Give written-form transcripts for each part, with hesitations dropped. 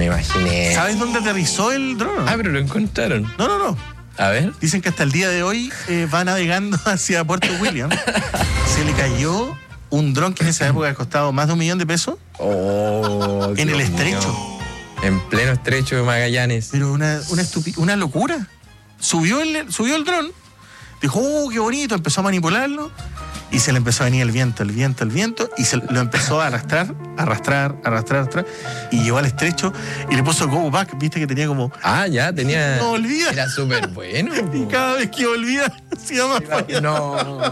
Me imaginé. ¿Sabes dónde aterrizó el dron? Pero lo encontraron. No. A ver. Dicen que hasta el día de hoy va navegando hacia Puerto William. Se le cayó un dron que en esa época ha costado más de $1 millón. En el estrecho. En pleno estrecho de Magallanes. Pero una locura. Subió el dron, dijo, qué bonito, empezó a manipularlo y se le empezó a venir el viento y se lo empezó a arrastrar y llegó al estrecho y le puso go back, viste que tenía como... Ya tenía... No olvida. Era súper bueno. Y cada vez que volvía hacía más falla. No.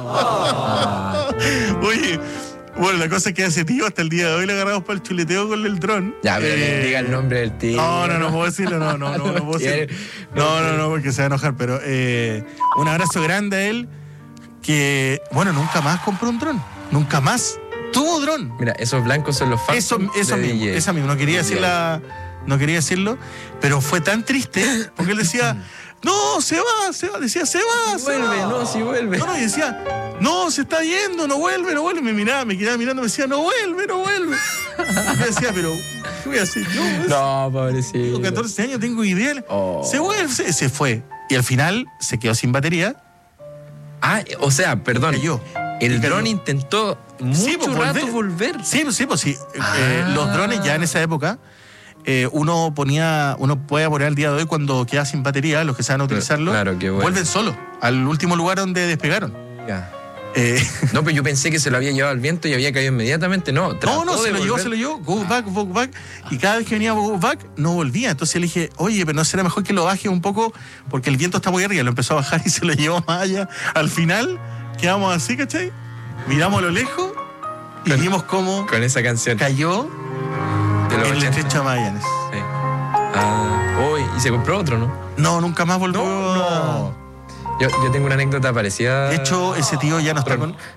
Oye, bueno, la cosa es que a ese tío hasta el día de hoy le agarramos para el chuleteo con el dron. Ya, pero diga el nombre del tío. No puedo decirlo, no puedo decirlo. No, porque se va a enojar, pero un abrazo grande a él, que, bueno, nunca más compró un dron. Nunca más tuvo dron. Mira, esos blancos son los fans. Eso mismo, esa mismo. No quería decirlo, pero fue tan triste, porque él decía... No, se va, decía, se va. Vuelve. No, y decía, no, se está yendo, no vuelve. Me miraba, me quedaba mirando, me decía, no vuelve. Y yo decía, pero, ¿qué voy a hacer yo? No, pobrecito. Tengo 14 años, tengo idea. Se vuelve, se fue. Y al final se quedó sin batería. O sea, perdón. El dron intentó mucho rato volver. Sí. Los drones ya en esa época... uno puede poner al día de hoy cuando queda sin batería, los que saben utilizarlo, vuelven solo al último lugar donde despegaron. No, pero yo pensé que se lo había llevado al viento y había caído inmediatamente. No, se lo llevó, go back, y cada vez que venía go back no volvía. Entonces le dije, oye, pero no será mejor que lo baje un poco porque el viento está muy arriba. Lo empezó a bajar y se lo llevó más allá. Al final quedamos así, ¿cachai? Miramos a lo lejos y vimos cómo con esa canción cayó en el estrecho de Magallanes. Sí. Y se compró otro, ¿no? No, nunca más volvió. No. Yo tengo una anécdota parecida. De hecho, ese tío ya no está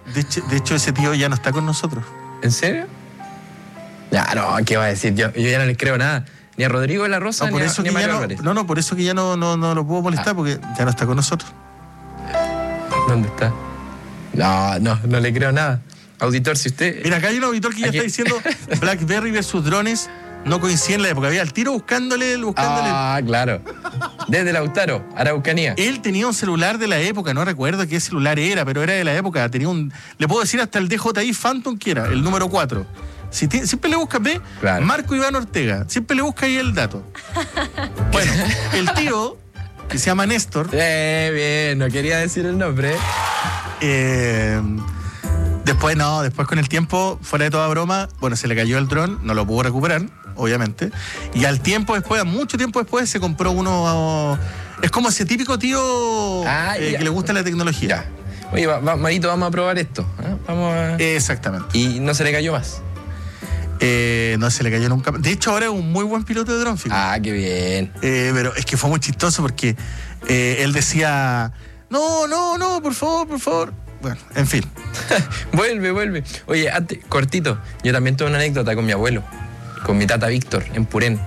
con nosotros. ¿En serio? ¿Qué va a decir? Yo ya no les creo nada. Ni a Rodrigo de la Rosa, ni a Mario Álvarez. Por eso que ya no lo puedo molestar, porque ya no está con nosotros. ¿Dónde está? No le creo nada. Auditor, si usted... Mira, acá hay un auditor que ya está diciendo BlackBerry versus drones no coinciden en la época. Había al tiro buscándole. Claro. Desde Lautaro, Araucanía. Él tenía un celular de la época, no recuerdo qué celular era, pero era de la época. Tenía le puedo decir hasta el DJI Phantom, que era el número 4. Siempre le buscas, Marco Iván Ortega. Siempre le buscas ahí el dato. Bueno, el tío, que se llama Néstor... Bien, no quería decir el nombre. Después con el tiempo, fuera de toda broma, bueno, se le cayó el dron, no lo pudo recuperar, obviamente. Y mucho tiempo después, se compró uno. Es como ese típico tío que le gusta la tecnología. Ya. Oye, Marito, vamos a probar esto. Vamos a... Exactamente. ¿Y no se le cayó más? No se le cayó nunca. De hecho, ahora es un muy buen piloto de dron. Qué bien. Pero es que fue muy chistoso porque él decía, no, por favor. Bueno, en fin. Vuelve. Oye, cortito, yo también tuve una anécdota con mi abuelo, con mi tata Víctor, en Purén.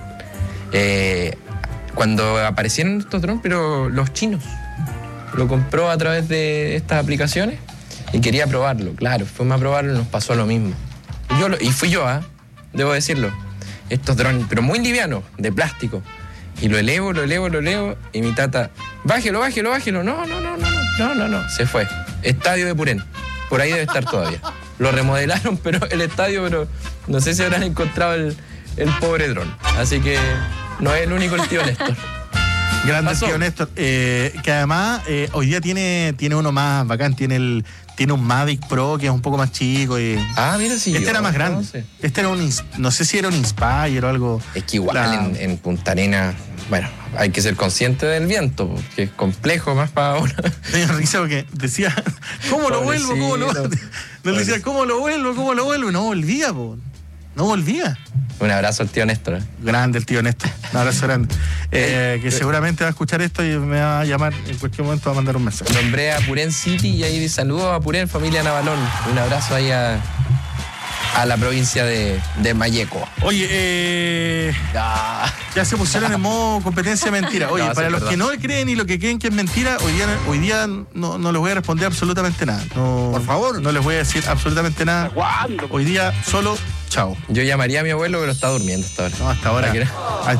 Cuando aparecieron estos drones, pero los chinos, lo compró a través de estas aplicaciones y quería probarlo. Claro, fuimos a probarlo y nos pasó lo mismo. Y fui yo, debo decirlo. Estos drones, pero muy livianos, de plástico. Y lo elevo, y mi tata, bájelo. No, se fue. Estadio de Purén. Por ahí debe estar todavía. Lo remodelaron, pero el estadio, pero no sé si habrán encontrado el pobre dron. Así que no es el único el tío Néstor. Grande el tío Néstor. Que además hoy día tiene uno más bacán. Tiene un Mavic Pro que es un poco más chico. Mira, sí. Este era más grande. Este era no sé si era un Inspire o algo. Es que igual en Punta Arenas, bueno, hay que ser consciente del viento, porque es complejo más para uno. Tenía risa porque decía, ¿cómo lo vuelvo? Nos decía, ¿cómo lo vuelvo? No volvía, no volvía. Un abrazo al tío Néstor. Grande el tío Néstor. Un abrazo grande. Que seguramente va a escuchar esto y me va a llamar en cualquier momento, va a mandar un mensaje. Nombré a Purén City y ahí saludos a Purén, familia Navalón. Un abrazo ahí a la provincia de Malleco. Oye, ya se pusieron en modo competencia mentira. Oye, para los que no creen y lo que creen que es mentira, hoy día no les voy a responder absolutamente nada. Por favor, no les voy a decir absolutamente nada. ¿Cuándo? Hoy día solo chao. Yo llamaría a mi abuelo, pero está durmiendo hasta ahora. No, hasta ahora.